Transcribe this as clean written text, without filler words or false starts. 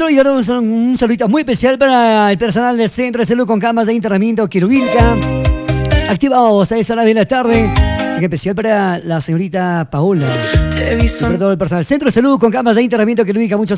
Y ahora un saludito muy especial para el personal del Centro de Salud con Camas de Internamiento Quirubilca. Activados a esa hora de la tarde. En especial para la señorita Paola. Y para todo el personal. Centro de Salud con Camas de Internamiento Quirubilca. Muchos